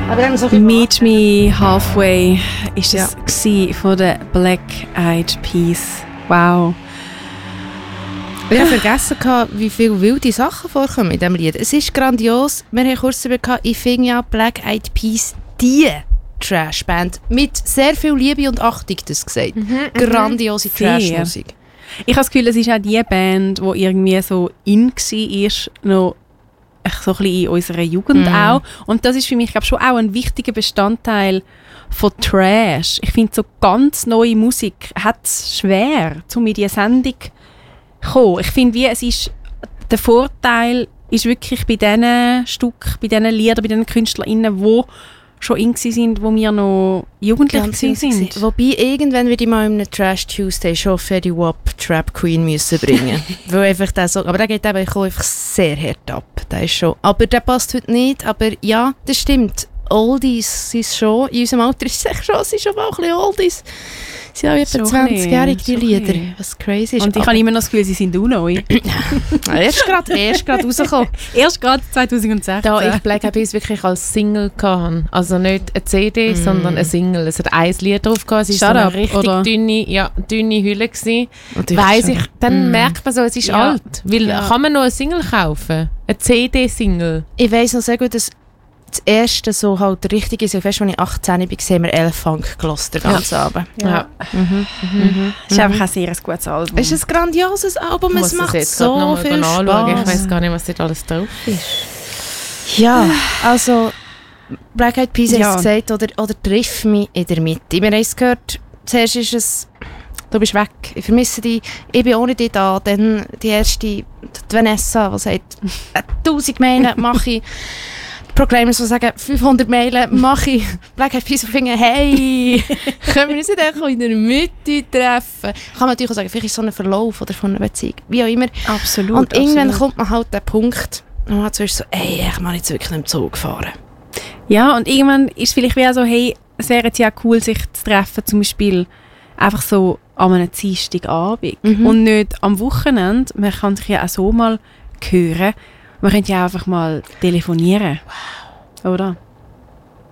Aber so Meet Me Halfway ist es von den Black Eyed Peas. Wow. Ich habe vergessen, wie viele wilde Sachen vorkommen in diesem Lied. Es ist grandios. Wir haben kurz darüber gehabt, ich finde ja Black Eyed Peas die Trashband mit sehr viel Liebe und Achtung, das gesagt. Grandiose Trashmusik. Ich habe das Gefühl, es ist auch die Band, die irgendwie so in war, noch so ein bisschen in unserer Jugend auch. Und das ist für mich, glaube ich, schon auch ein wichtiger Bestandteil von Trash. Ich finde, so ganz neue Musik hat es schwer, um in diese Sendung zu kommen. Ich finde, der Vorteil ist wirklich bei diesen Stücken, bei diesen Liedern, bei diesen KünstlerInnen, die schon in waren, wo wir noch jugendlich waren. Wobei, irgendwann würde ich mal in einem Trash Tuesday schon Fetty Wap Trap Queen müssen bringen. Weil einfach aber der geht eben einfach sehr hart ab. Der ist schon, aber der passt heute nicht. Aber ja, das stimmt. Oldies sind schon, in unserem Alter ist es schon, sind schon mal ein bisschen Oldies. Sie haben etwa 20-jährige, die Lieder, was crazy ist. Und ich habe immer noch das Gefühl, sie sind auch neu. erst gerade rausgekommen. Erst gerade 2016. Da ich Black Eyed Peas wirklich als Single hatte. Also nicht eine CD, sondern eine Single. Es hat ein Lied drauf gehabt. Es war so eine richtig dünne Hülle gewesen. Weiss ich, dann merkt man so, es ist alt. Weil kann man noch eine Single kaufen? Eine CD-Single? Ich weiss noch sehr gut, dass das erste so halt richtig ist, fest, als ich 18 war, haben wir Elfunk gehört, den ganzen Abend. Ja. Es ist einfach ein sehr gutes Album. Es ist ein grandioses Album, es macht so viel Spaß. Ich weiss gar nicht, was dort alles drauf ist. Ja, also Black Eyed Peas hat es gesagt, oder «Triff mich in der Mitte». Wir haben es gehört, zuerst ist es «Du bist weg, ich vermisse dich, ich bin ohne dich da». Dann die erste, die Vanessa, die sagt «1000 Meilen mache ich». Proclaimers, die sagen, 500 Meilen mache ich. Black Eyed Peas, die finden, hey, können wir uns nicht einfach in der Mitte treffen? Kann man natürlich auch sagen, vielleicht ist es so ein Verlauf oder von einer Beziehung, wie auch immer. Absolut. Und irgendwann kommt man halt an den Punkt, wo man zuerst so, ey, ich mag jetzt wirklich im Zug fahren. Ja, und irgendwann ist es vielleicht wie so, hey, es wäre jetzt ja cool, sich zu treffen, zum Beispiel einfach so an einem Dienstagabend und nicht am Wochenende. Man kann sich ja auch so mal hören. Man könnte ja einfach mal telefonieren. Wow. Oder?